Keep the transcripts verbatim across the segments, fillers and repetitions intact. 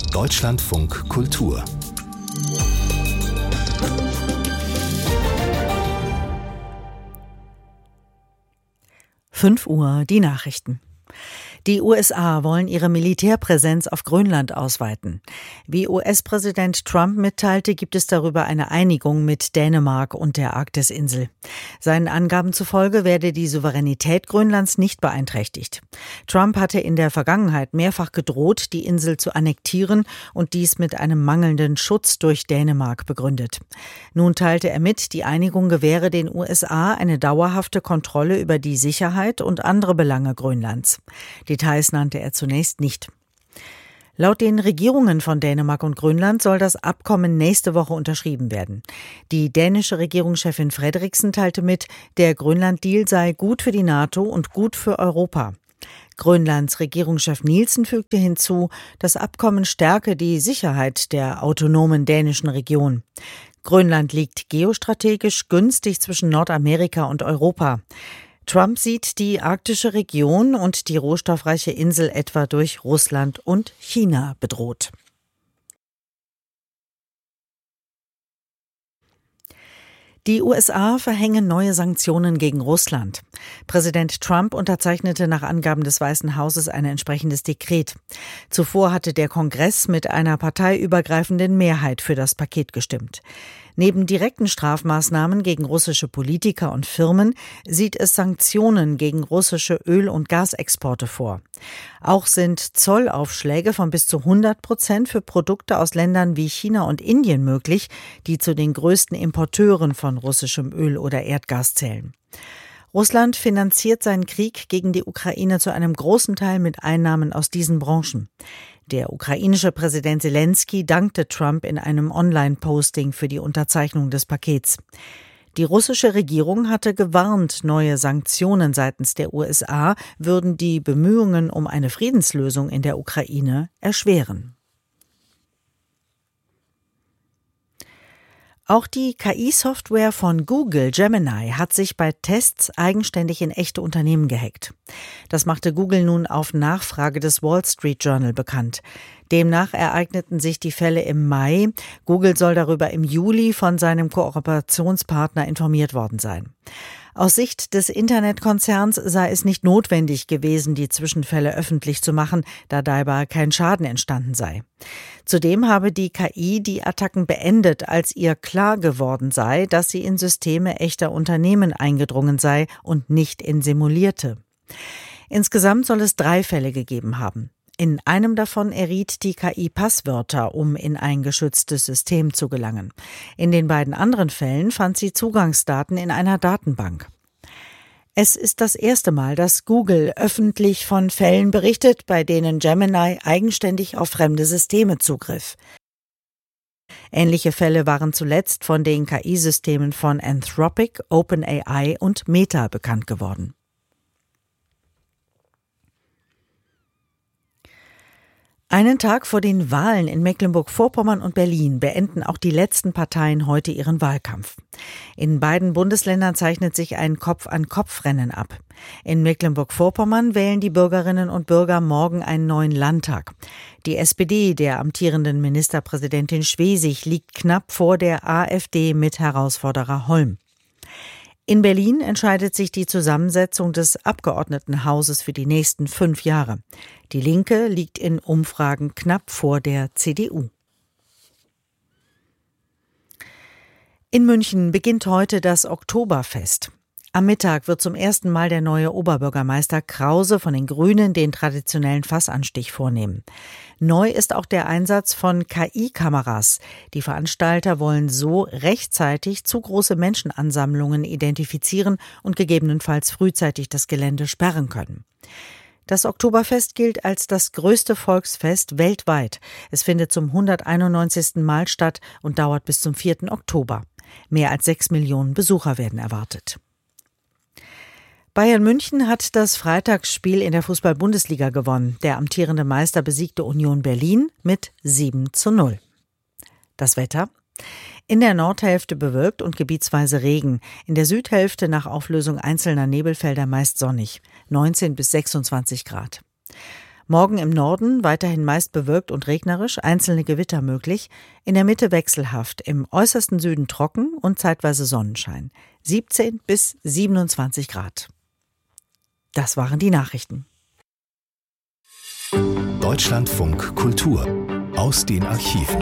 Deutschlandfunk Kultur. fünf Uhr, die Nachrichten. Die U S A wollen ihre Militärpräsenz auf Grönland ausweiten. Wie U S-Präsident Trump mitteilte, gibt es darüber eine Einigung mit Dänemark und der Arktis-Insel. Seinen Angaben zufolge werde die Souveränität Grönlands nicht beeinträchtigt. Trump hatte in der Vergangenheit mehrfach gedroht, die Insel zu annektieren und dies mit einem mangelnden Schutz durch Dänemark begründet. Nun teilte er mit, die Einigung gewähre den U S A eine dauerhafte Kontrolle über die Sicherheit und andere Belange Grönlands. Details nannte er zunächst nicht. Laut den Regierungen von Dänemark und Grönland soll das Abkommen nächste Woche unterschrieben werden. Die dänische Regierungschefin Frederiksen teilte mit, der Grönland-Deal sei gut für die NATO und gut für Europa. Grönlands Regierungschef Nielsen fügte hinzu, das Abkommen stärke die Sicherheit der autonomen dänischen Region. Grönland liegt geostrategisch günstig zwischen Nordamerika und Europa. Trump sieht die arktische Region und die rohstoffreiche Insel etwa durch Russland und China bedroht. Die U S A verhängen neue Sanktionen gegen Russland. Präsident Trump unterzeichnete nach Angaben des Weißen Hauses ein entsprechendes Dekret. Zuvor hatte der Kongress mit einer parteiübergreifenden Mehrheit für das Paket gestimmt. Neben direkten Strafmaßnahmen gegen russische Politiker und Firmen sieht es Sanktionen gegen russische Öl- und Gasexporte vor. Auch sind Zollaufschläge von bis zu hundert Prozent für Produkte aus Ländern wie China und Indien möglich, die zu den größten Importeuren von russischem Öl oder Erdgas zählen. Russland finanziert seinen Krieg gegen die Ukraine zu einem großen Teil mit Einnahmen aus diesen Branchen. Der ukrainische Präsident Selenskyj dankte Trump in einem Online-Posting für die Unterzeichnung des Pakets. Die russische Regierung hatte gewarnt, neue Sanktionen seitens der U S A würden die Bemühungen um eine Friedenslösung in der Ukraine erschweren. Auch die K I-Software von Google, Gemini, hat sich bei Tests eigenständig in echte Unternehmen gehackt. Das machte Google nun auf Nachfrage des Wall Street Journal bekannt. Demnach ereigneten sich die Fälle im Mai. Google soll darüber im Juli von seinem Kooperationspartner informiert worden sein. Aus Sicht des Internetkonzerns sei es nicht notwendig gewesen, die Zwischenfälle öffentlich zu machen, da dabei kein Schaden entstanden sei. Zudem habe die K I die Attacken beendet, als ihr klar geworden sei, dass sie in Systeme echter Unternehmen eingedrungen sei und nicht in simulierte. Insgesamt soll es drei Fälle gegeben haben. In einem davon erriet die K I Passwörter, um in ein geschütztes System zu gelangen. In den beiden anderen Fällen fand sie Zugangsdaten in einer Datenbank. Es ist das erste Mal, dass Google öffentlich von Fällen berichtet, bei denen Gemini eigenständig auf fremde Systeme zugriff. Ähnliche Fälle waren zuletzt von den K I-Systemen von Anthropic, OpenAI und Meta bekannt geworden. Einen Tag vor den Wahlen in Mecklenburg-Vorpommern und Berlin beenden auch die letzten Parteien heute ihren Wahlkampf. In beiden Bundesländern zeichnet sich ein Kopf-an-Kopf-Rennen ab. In Mecklenburg-Vorpommern wählen die Bürgerinnen und Bürger morgen einen neuen Landtag. Die S P D der amtierenden Ministerpräsidentin Schwesig liegt knapp vor der AfD-Mitherausforderer Holm. In Berlin entscheidet sich die Zusammensetzung des Abgeordnetenhauses für die nächsten fünf Jahre. Die Linke liegt in Umfragen knapp vor der C D U. In München beginnt heute das Oktoberfest. Am Mittag wird zum ersten Mal der neue Oberbürgermeister Krause von den Grünen den traditionellen Fassanstich vornehmen. Neu ist auch der Einsatz von K I-Kameras. Die Veranstalter wollen so rechtzeitig zu große Menschenansammlungen identifizieren und gegebenenfalls frühzeitig das Gelände sperren können. Das Oktoberfest gilt als das größte Volksfest weltweit. Es findet zum hunderteinundneunzigsten Mal statt und dauert bis zum vierten Oktober. Mehr als sechs Millionen Besucher werden erwartet. Bayern München hat das Freitagsspiel in der Fußball-Bundesliga gewonnen. Der amtierende Meister besiegte Union Berlin mit sieben zu null. Das Wetter: In der Nordhälfte bewölkt und gebietsweise Regen. In der Südhälfte nach Auflösung einzelner Nebelfelder meist sonnig. neunzehn bis sechsundzwanzig Grad. Morgen im Norden weiterhin meist bewölkt und regnerisch, einzelne Gewitter möglich, in der Mitte wechselhaft, im äußersten Süden trocken und zeitweise Sonnenschein. siebzehn bis siebenundzwanzig Grad. Das waren die Nachrichten. Deutschlandfunk Kultur aus den Archiven.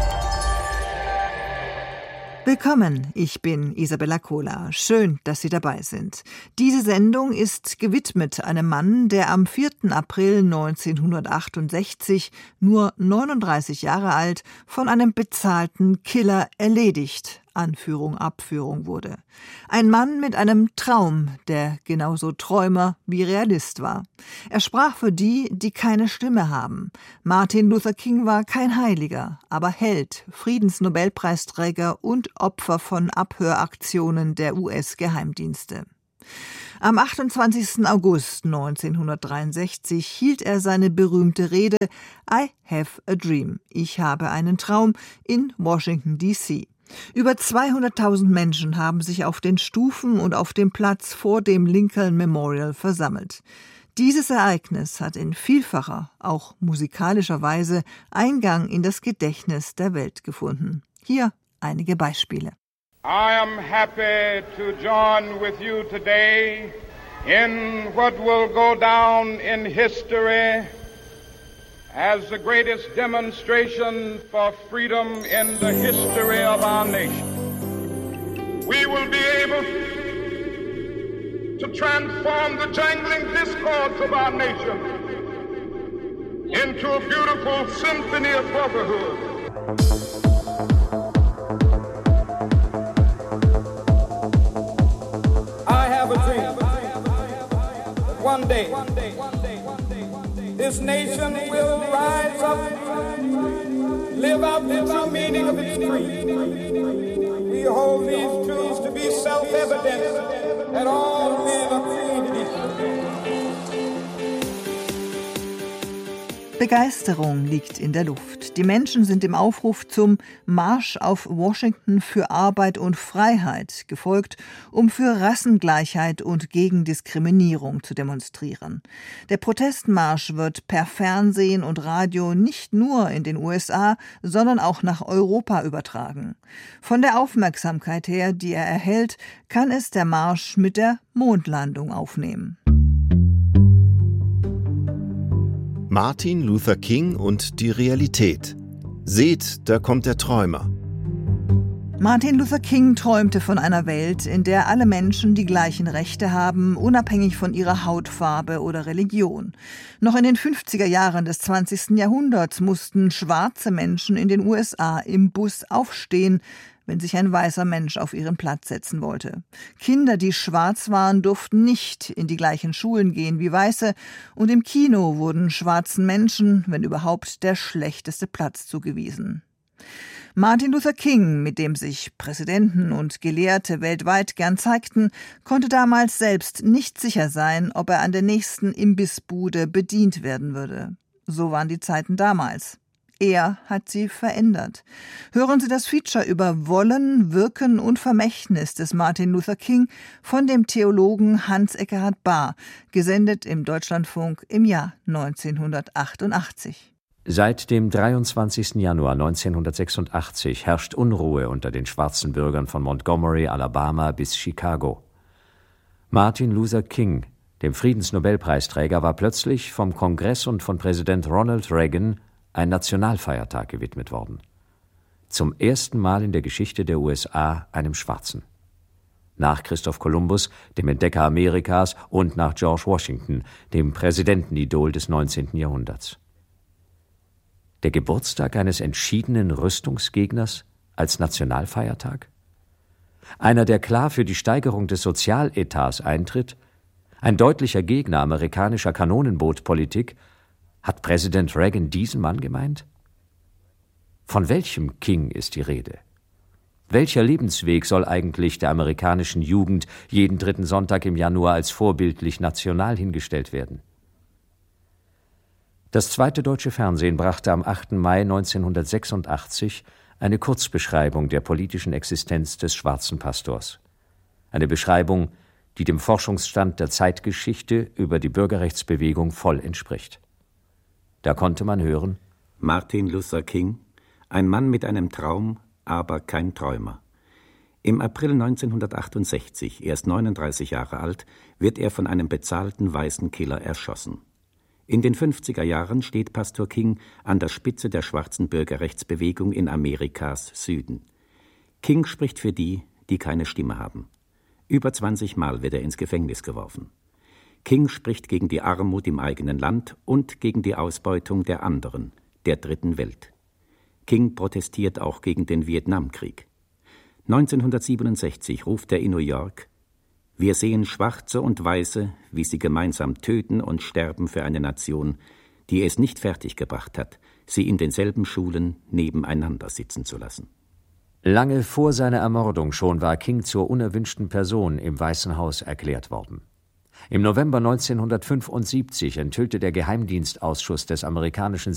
Willkommen, ich bin Isabella Kohler. Schön, dass Sie dabei sind. Diese Sendung ist gewidmet einem Mann, der am vierten April neunzehnhundertachtundsechzig, nur neununddreißig Jahre alt, von einem bezahlten Killer erledigt, Anführung, Abführung wurde. Ein Mann mit einem Traum, der genauso Träumer wie Realist war. Er sprach für die, die keine Stimme haben. Martin Luther King war kein Heiliger, aber Held, Friedensnobelpreisträger und Opfer von Abhöraktionen der U S-Geheimdienste. Am achtundzwanzigsten August neunzehnhundertdreiundsechzig hielt er seine berühmte Rede I have a dream, ich habe einen Traum, in Washington D C Über zweihunderttausend Menschen haben sich auf den Stufen und auf dem Platz vor dem Lincoln Memorial versammelt. Dieses Ereignis hat in vielfacher, auch musikalischer Weise Eingang in das Gedächtnis der Welt gefunden. Hier einige Beispiele. I am happy to join with you today in what will go down in history as the greatest demonstration for freedom in the history of our nation. We will be able to transform the jangling discords of our nation into a beautiful symphony of brotherhood. I have a dream. One day, this nation will rise up, live out the true meaning of its creed. We hold these truths to be self-evident, that all men are created equal. Begeisterung liegt in der Luft. Die Menschen sind im Aufruf zum Marsch auf Washington für Arbeit und Freiheit gefolgt, um für Rassengleichheit und gegen Diskriminierung zu demonstrieren. Der Protestmarsch wird per Fernsehen und Radio nicht nur in den U S A, sondern auch nach Europa übertragen. Von der Aufmerksamkeit her, die er erhält, kann es der Marsch mit der Mondlandung aufnehmen. Martin Luther King und die Realität. Seht, da kommt der Träumer. Martin Luther King träumte von einer Welt, in der alle Menschen die gleichen Rechte haben, unabhängig von ihrer Hautfarbe oder Religion. Noch in den fünfziger Jahren des zwanzigsten Jahrhunderts mussten schwarze Menschen in den U S A im Bus aufstehen, wenn sich ein weißer Mensch auf ihren Platz setzen wollte. Kinder, die schwarz waren, durften nicht in die gleichen Schulen gehen wie Weiße, und im Kino wurden schwarzen Menschen, wenn überhaupt, der schlechteste Platz zugewiesen. Martin Luther King, mit dem sich Präsidenten und Gelehrte weltweit gern zeigten, konnte damals selbst nicht sicher sein, ob er an der nächsten Imbissbude bedient werden würde. So waren die Zeiten damals. Er hat sie verändert. Hören Sie das Feature über Wollen, Wirken und Vermächtnis des Martin Luther King von dem Theologen Hans-Ekkehard Bahr, gesendet im Deutschlandfunk im Jahr neunzehnhundertachtundachtzig. Seit dem dreiundzwanzigsten Januar neunzehnhundertsechsundachtzig herrscht Unruhe unter den schwarzen Bürgern von Montgomery, Alabama bis Chicago. Martin Luther King, dem Friedensnobelpreisträger, war plötzlich vom Kongress und von Präsident Ronald Reagan ein Nationalfeiertag gewidmet worden. Zum ersten Mal in der Geschichte der U S A einem Schwarzen. Nach Christoph Kolumbus, dem Entdecker Amerikas, und nach George Washington, dem Präsidentenidol des neunzehnten Jahrhunderts. Der Geburtstag eines entschiedenen Rüstungsgegners als Nationalfeiertag? Einer, der klar für die Steigerung des Sozialetats eintritt? Ein deutlicher Gegner amerikanischer Kanonenbootpolitik? Hat Präsident Reagan diesen Mann gemeint? Von welchem King ist die Rede? Welcher Lebensweg soll eigentlich der amerikanischen Jugend jeden dritten Sonntag im Januar als vorbildlich national hingestellt werden? Das zweite deutsche Fernsehen brachte am achten Mai neunzehnhundertsechsundachtzig eine Kurzbeschreibung der politischen Existenz des schwarzen Pastors. Eine Beschreibung, die dem Forschungsstand der Zeitgeschichte über die Bürgerrechtsbewegung voll entspricht. Da konnte man hören: Martin Luther King, ein Mann mit einem Traum, aber kein Träumer. Im April neunzehnhundertachtundsechzig, erst neununddreißig Jahre alt, wird er von einem bezahlten weißen Killer erschossen. In den fünfziger Jahren steht Pastor King an der Spitze der schwarzen Bürgerrechtsbewegung in Amerikas Süden. King spricht für die, die keine Stimme haben. Über zwanzig Mal wird er ins Gefängnis geworfen. King spricht gegen die Armut im eigenen Land und gegen die Ausbeutung der anderen, der Dritten Welt. King protestiert auch gegen den Vietnamkrieg. neunzehnhundertsiebenundsechzig ruft er in New York: Wir sehen Schwarze und Weiße, wie sie gemeinsam töten und sterben für eine Nation, die es nicht fertiggebracht hat, sie in denselben Schulen nebeneinander sitzen zu lassen. Lange vor seiner Ermordung schon war King zur unerwünschten Person im Weißen Haus erklärt worden. Im November neunzehnhundertfünfundsiebzig enthüllte der Geheimdienstausschuss des amerikanischen